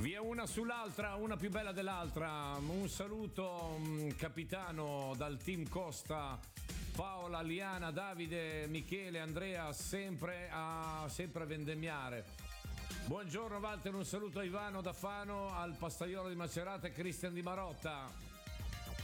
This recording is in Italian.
Via una sull'altra, una più bella dell'altra. Un saluto capitano dal team Costa, Paola, Liana, Davide, Michele, Andrea, sempre a vendemmiare. Buongiorno Walter, un saluto a Ivano da Fano, al Pastaiolo di Macerata e Cristian di Marotta.